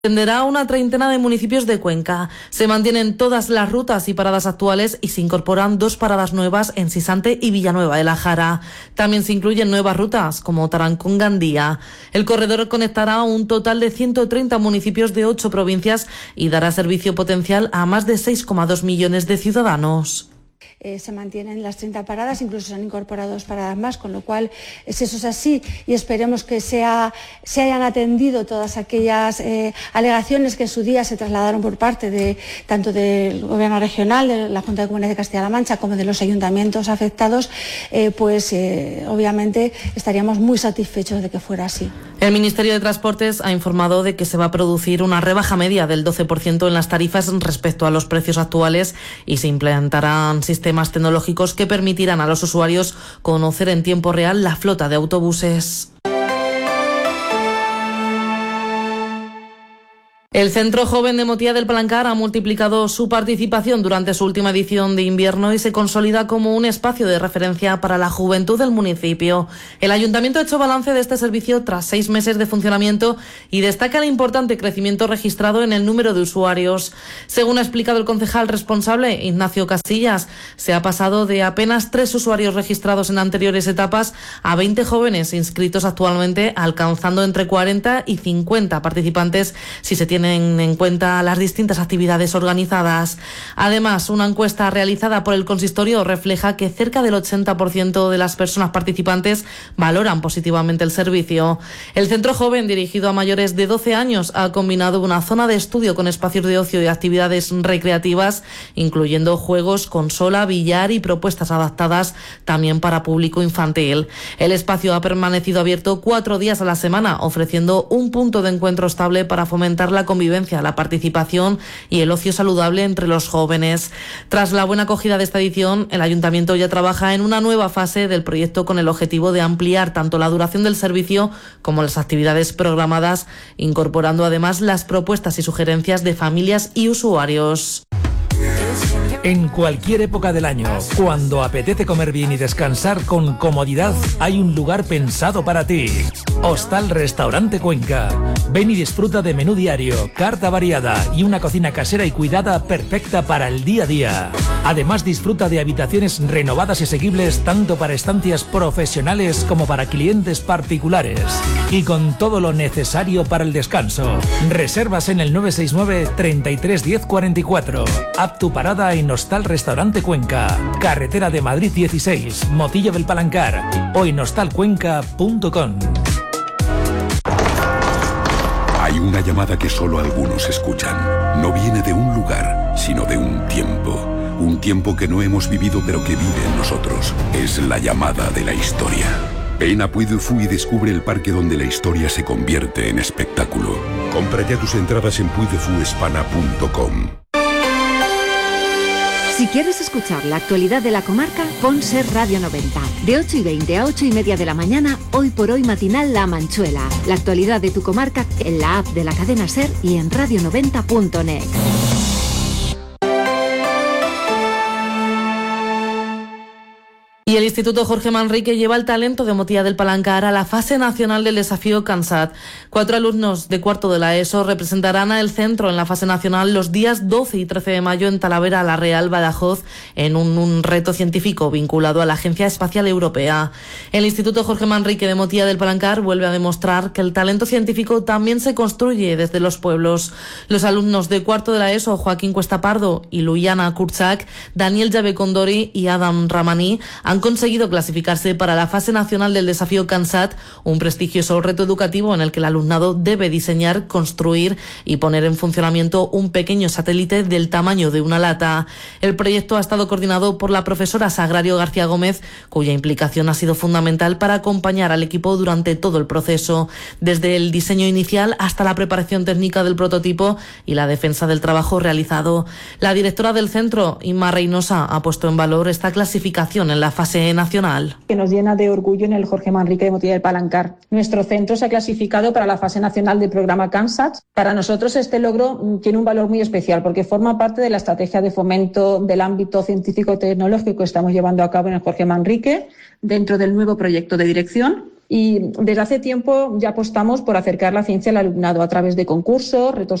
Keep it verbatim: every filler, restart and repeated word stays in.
Atenderá una treintena de municipios de Cuenca. Se mantienen todas las rutas y paradas actuales y se incorporan dos paradas nuevas en Sisante y Villanueva de la Jara. También se incluyen nuevas rutas como Tarancón-Gandía. El corredor conectará un total de ciento treinta municipios de ocho provincias y dará servicio potencial a más de seis coma dos millones de ciudadanos. Eh, se mantienen las treinta paradas, incluso se han incorporado dos paradas más, con lo cual, si eso es así, y esperemos que sea, se hayan atendido todas aquellas eh, alegaciones que en su día se trasladaron por parte de tanto del Gobierno regional, de la Junta de Comunidades de Castilla-La Mancha, como de los ayuntamientos afectados, eh, pues eh, obviamente estaríamos muy satisfechos de que fuera así. El Ministerio de Transportes ha informado de que se va a producir una rebaja media del doce por ciento en las tarifas respecto a los precios actuales y se implantarán sistemas tecnológicos que permitirán a los usuarios conocer en tiempo real la flota de autobuses. El Centro Joven de Motía del Palancar ha multiplicado su participación durante su última edición de invierno y se consolida como un espacio de referencia para la juventud del municipio. El Ayuntamiento ha hecho balance de este servicio tras seis meses de funcionamiento y destaca el importante crecimiento registrado en el número de usuarios. Según ha explicado el concejal responsable, Ignacio Casillas, se ha pasado de apenas tres usuarios registrados en anteriores etapas a veinte jóvenes inscritos actualmente, alcanzando entre cuarenta y cincuenta participantes si se tiene en cuenta las distintas actividades organizadas. Además, una encuesta realizada por el consistorio refleja que cerca del ochenta por ciento de las personas participantes valoran positivamente el servicio. El Centro Joven, dirigido a mayores de doce años, ha combinado una zona de estudio con espacios de ocio y actividades recreativas, incluyendo juegos, consola, billar y propuestas adaptadas también para público infantil. El espacio ha permanecido abierto cuatro días a la semana, ofreciendo un punto de encuentro estable para fomentar la convivencia, la participación y el ocio saludable entre los jóvenes. Tras la buena acogida de esta edición, el Ayuntamiento ya trabaja en una nueva fase del proyecto con el objetivo de ampliar tanto la duración del servicio como las actividades programadas, incorporando además las propuestas y sugerencias de familias y usuarios. En cualquier época del año, cuando apetece comer bien y descansar con comodidad, hay un lugar pensado para ti. Hostal Restaurante Cuenca. Ven y disfruta de menú diario, carta variada y una cocina casera y cuidada perfecta para el día a día. Además, disfruta de habitaciones renovadas y asequibles tanto para estancias profesionales como para clientes particulares. Y con todo lo necesario para el descanso. Reservas en el nueve seis nueve, treinta y tres, diez, cuarenta y cuatro. Haz tu parada en Hostal Restaurante Cuenca, carretera de Madrid dieciséis, Motillo del Palancar, o en hostal cuenca punto com. Hay una llamada que solo algunos escuchan. No viene de un lugar, sino de un tiempo. Un tiempo que no hemos vivido pero que vive en nosotros. Es la llamada de la historia. Ven a Puy du Fou y descubre el parque donde la historia se convierte en espectáculo. Compra ya tus entradas en puy de fu hispana punto com. Si quieres escuchar la actualidad de la comarca, pon Ser Radio noventa. De ocho y veinte a ocho y media de la mañana, hoy por hoy matinal La Manchuela. La actualidad de tu comarca en la app de la cadena Ser y en radio noventa punto net. Y el Instituto Jorge Manrique lleva el talento de Motía del Palancar a la fase nacional del desafío CANSAT. Cuatro alumnos de cuarto de la ESO representarán al centro en la fase nacional los días doce y trece de mayo en Talavera la Real, Badajoz, en un, un reto científico vinculado a la Agencia Espacial Europea. El Instituto Jorge Manrique de Motía del Palancar vuelve a demostrar que el talento científico también se construye desde los pueblos. Los alumnos de cuarto de la ESO, Joaquín Cuesta Pardo y Luyana Kurczak, Daniel Llave Condori y Adam Ramani, han conseguido clasificarse para la fase nacional del desafío CANSAT, un prestigioso reto educativo en el que el alumnado debe diseñar, construir y poner en funcionamiento un pequeño satélite del tamaño de una lata. El proyecto ha estado coordinado por la profesora Sagrario García Gómez, cuya implicación ha sido fundamental para acompañar al equipo durante todo el proceso, desde el diseño inicial hasta la preparación técnica del prototipo y la defensa del trabajo realizado. La directora del centro, Inma Reynosa, ha puesto en valor esta clasificación en la fase nacional. Que nos llena de orgullo en el Jorge Manrique de Motilla del Palancar. Nuestro centro se ha clasificado para la fase nacional del programa CANSAT. Para nosotros este logro tiene un valor muy especial porque forma parte de la estrategia de fomento del ámbito científico-tecnológico que estamos llevando a cabo en el Jorge Manrique dentro del nuevo proyecto de dirección. Y desde hace tiempo ya apostamos por acercar la ciencia al alumnado a través de concursos, retos